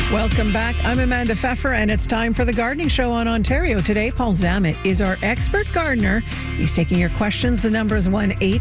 Welcome back. I'm Amanda Pfeffer, and it's time for the Gardening Show on Ontario Today. Paul Zammit is our expert gardener. He's taking your questions. The number is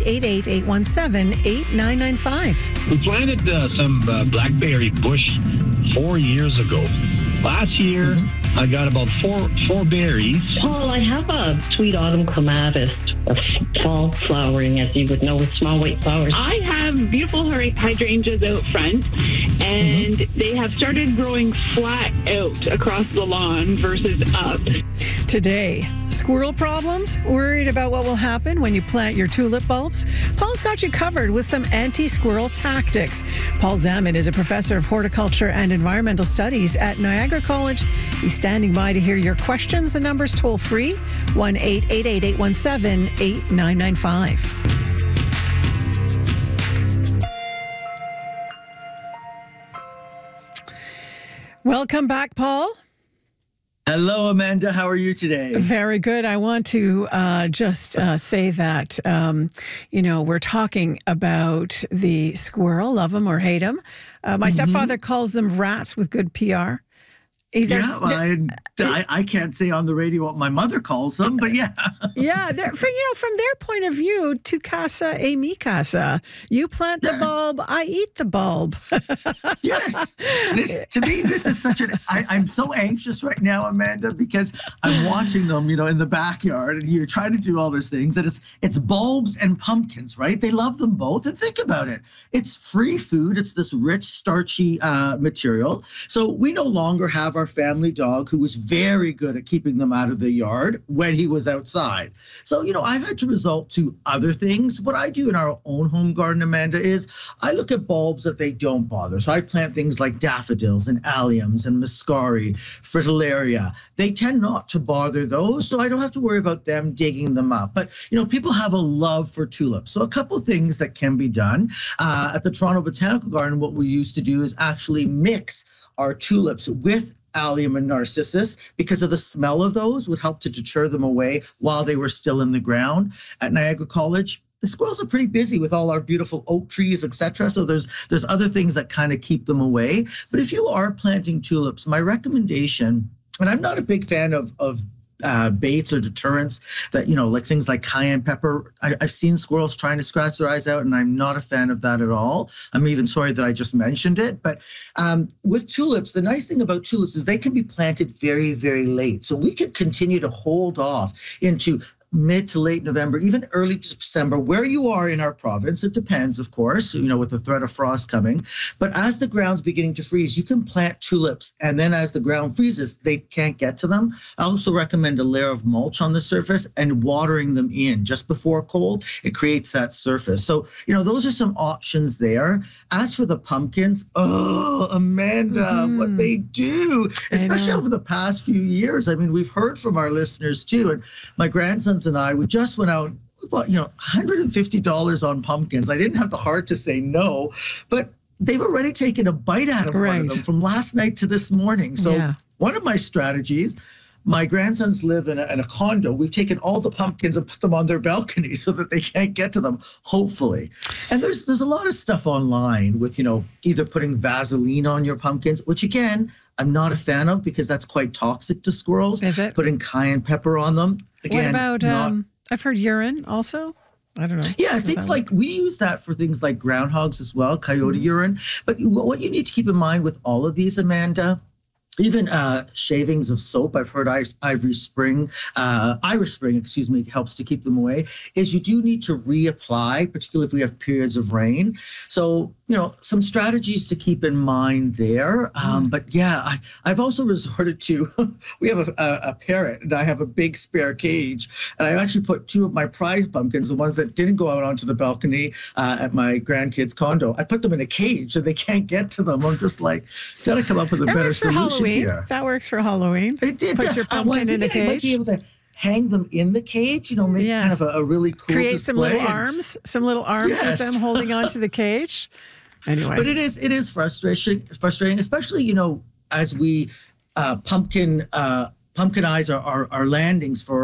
1-888-817-8995. We planted some blackberry bush 4 years ago. Last year, I got about four berries. Paul, I have a sweet autumn clematis, a fall flowering, as you would know, with small white flowers. I have beautiful hydrangeas out front, and they have started growing flat out across the lawn versus up. Today, squirrel problems? Worried about what will happen when you plant your tulip bulbs? Paul's got you covered with some anti-squirrel tactics. Paul Zammit is a professor of horticulture and environmental studies at Niagara College. He's standing by to hear your questions. The number's toll free, 1-888-817-8995. Welcome back, Paul. Hello, Amanda. How are you today? Very good. I want to just say that, we're talking about the squirrel, love them or hate them. My stepfather calls them rats with good PR. I can't say on the radio what my mother calls them, but yeah. Yeah, from their point of view, tu casa e mi casa. You plant the bulb, I eat the bulb. Yes. To me, this is I'm so anxious right now, Amanda, because I'm watching them, in the backyard, and you're trying to do all these things, and it's bulbs and pumpkins, right? They love them both, and think about it. It's free food. It's this rich, starchy material. So we no longer have our family dog who was very good at keeping them out of the yard when he was outside. So, I've had to resort to other things. What I do in our own home garden, Amanda, is I look at bulbs that they don't bother. So I plant things like daffodils and alliums and muscari, fritillaria. They tend not to bother those, so I don't have to worry about them digging them up. But, people have a love for tulips. So a couple things that can be done. At the Toronto Botanical Garden, what we used to do is actually mix our tulips with allium and narcissus, because of the smell of those would help to deter them away while they were still in the ground. At Niagara College, the squirrels are pretty busy with all our beautiful oak trees, etc. So there's other things that kind of keep them away. But if you are planting tulips, my recommendation, and I'm not a big fan of baits or deterrents that, like things like cayenne pepper. I've seen squirrels trying to scratch their eyes out, and I'm not a fan of that at all. I'm even sorry that I just mentioned it. But with tulips, the nice thing about tulips is they can be planted very, very late. So we could continue to hold off into mid to late November, even early December, where you are in our province. It depends, of course, with the threat of frost coming. But as the ground's beginning to freeze, you can plant tulips. And then as the ground freezes, they can't get to them. I also recommend a layer of mulch on the surface and watering them in just before cold. It creates that surface. So, those are some options there. As for the pumpkins, Amanda, what they do, especially over the past few years. I mean, we've heard from our listeners too. And my grandsons and I, we just went out, $150 on pumpkins. I didn't have the heart to say no, but they've already taken a bite out of one of them from last night to this morning. So one of my strategies, my grandsons live in a condo. We've taken all the pumpkins and put them on their balcony so that they can't get to them, hopefully. And there's a lot of stuff online with, either putting Vaseline on your pumpkins, which again, I'm not a fan of because that's quite toxic to squirrels. Is it? Putting cayenne pepper on them. Again, what about, I've heard urine also? I don't know. Yeah, things like, we use that for things like groundhogs as well, coyote urine. But what you need to keep in mind with all of these, Amanda, even shavings of soap, I've heard Irish Spring, helps to keep them away, is you do need to reapply, particularly if we have periods of rain. So, some strategies to keep in mind there. But yeah, I've also resorted to, we have a parrot and I have a big spare cage. And I actually put two of my prize pumpkins, the ones that didn't go out onto the balcony at my grandkids' condo, I put them in a cage so they can't get to them. I'm just like, got to come up with a better solution here. That works for Halloween. It did. Put your pumpkin in a cage. I might be able to hang them in the cage, make kind of a really cool Create display. some little arms with them holding onto the cage. Anyway. But it is frustrating, especially, as we pumpkinize our landings for